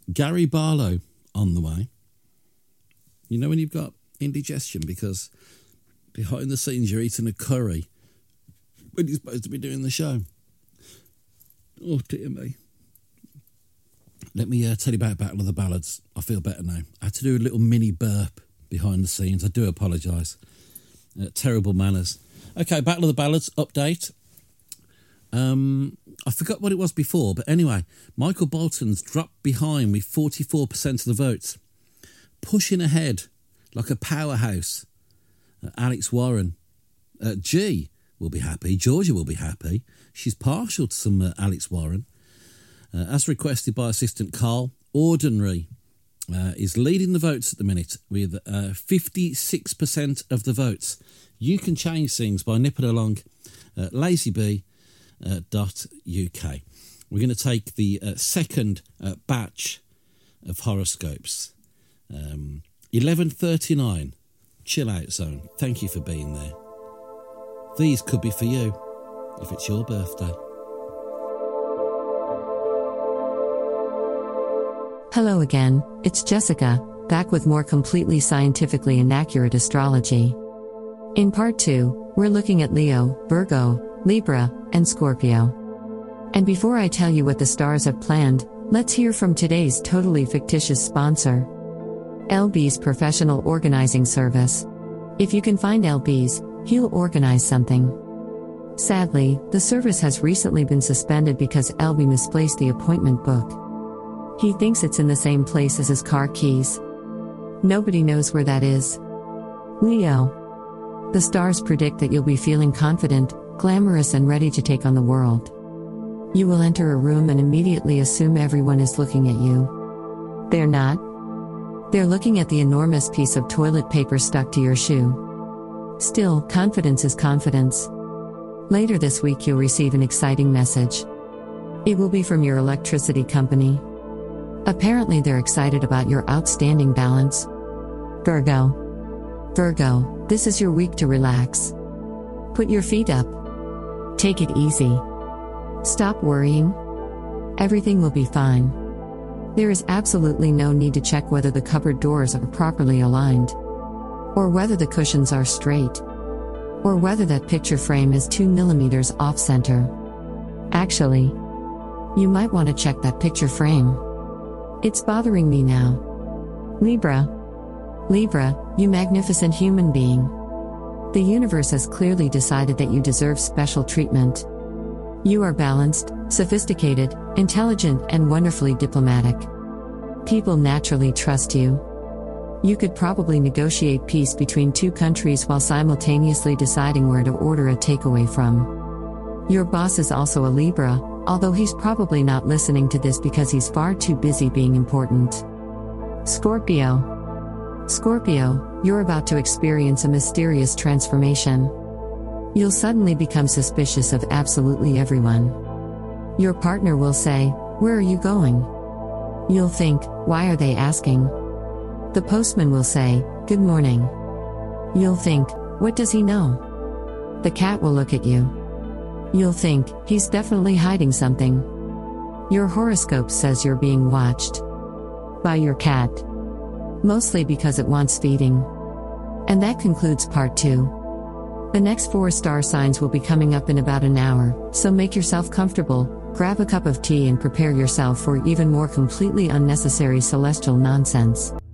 Gary Barlow on the way. You know when you've got indigestion because behind the scenes you're eating a curry when you're supposed to be doing the show. Oh, dear me. Let me tell you about Battle of the Ballads. I feel better now. I had to do a little mini burp behind the scenes. I do apologise. Terrible manners. Okay, Battle of the Ballads update. I forgot what it was before, but anyway, Michael Bolton's dropped behind with 44% of the votes. Pushing ahead like a powerhouse. Alex Warren. G will be happy. Georgia will be happy. She's partial to some Alex Warren. As requested by Assistant Carl, Ordinary is leading the votes at the minute with 56% of the votes. You can change things by nipping along lazybee.uk. We're going to take the second batch of horoscopes. 11:39, chill out zone. Thank you for being there. These could be for you if it's your birthday. Hello again, it's Jessica, back with more completely scientifically inaccurate astrology. In part 2, we're looking at Leo, Virgo, Libra, and Scorpio. And before I tell you what the stars have planned, let's hear from today's totally fictitious sponsor. LB's Professional Organizing Service. If you can find LB's, he'll organize something. Sadly, the service has recently been suspended because LB misplaced the appointment book. He thinks it's in the same place as his car keys. Nobody knows where that is. Leo. The stars predict that you'll be feeling confident, glamorous and ready to take on the world. You will enter a room and immediately assume everyone is looking at you. They're not. They're looking at the enormous piece of toilet paper stuck to your shoe. Still, confidence is confidence. Later this week you'll receive an exciting message. It will be from your electricity company. Apparently they're excited about your outstanding balance. Virgo. Virgo, this is your week to relax. Put your feet up. Take it easy. Stop worrying. Everything will be fine. There is absolutely no need to check whether the cupboard doors are properly aligned, or whether the cushions are straight, or whether that picture frame is 2 millimeters off center. Actually, you might want to check that picture frame. It's bothering me now. Libra. Libra, you magnificent human being. The universe has clearly decided that you deserve special treatment. You are balanced, sophisticated, intelligent, and wonderfully diplomatic. People naturally trust you. You could probably negotiate peace between two countries while simultaneously deciding where to order a takeaway from. Your boss is also a Libra, although he's probably not listening to this because he's far too busy being important. Scorpio. Scorpio, you're about to experience a mysterious transformation. You'll suddenly become suspicious of absolutely everyone. Your partner will say, "Where are you going?" You'll think, "Why are they asking?" The postman will say, "Good morning." You'll think, "What does he know?" The cat will look at you. You'll think, "He's definitely hiding something." Your horoscope says you're being watched by your cat, mostly because it wants feeding. And that concludes part 2. The next 4 star signs will be coming up in about an hour, so make yourself comfortable, grab a cup of tea and prepare yourself for even more completely unnecessary celestial nonsense.